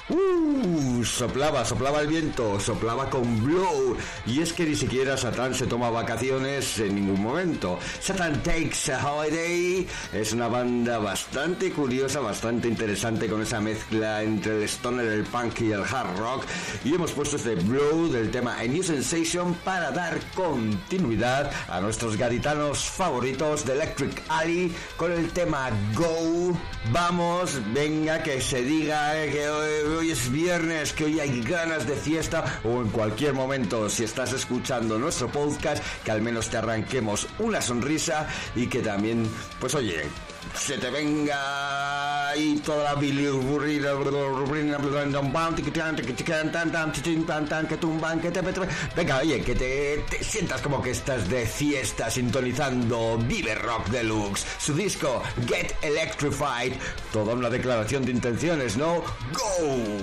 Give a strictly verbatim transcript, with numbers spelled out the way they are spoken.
Uh, soplaba, soplaba el viento, soplaba con Blow. Y es que ni siquiera Satan se toma vacaciones en ningún momento. Satan Takes a Holiday es una banda bastante curiosa, bastante interesante, con esa mezcla entre el stoner, el punk y el hard rock. Y hemos puesto este Blow del tema A New Sensation para dar continuidad a nuestros gaditanos favoritos de Electric Alley con el tema Go. Vamos, venga, que se diga que hoy Hoy es viernes, que hoy hay ganas de fiesta, o en cualquier momento, si estás escuchando nuestro podcast, que al menos te arranquemos una sonrisa y que también, pues oye, se te venga y toda la bilirrubina, venga, oye, que te, te sientas como que estás de fiesta sintonizando Vive Rock Deluxe, su disco Get Electrified, toda una declaración de intenciones, ¿no? ¡Go!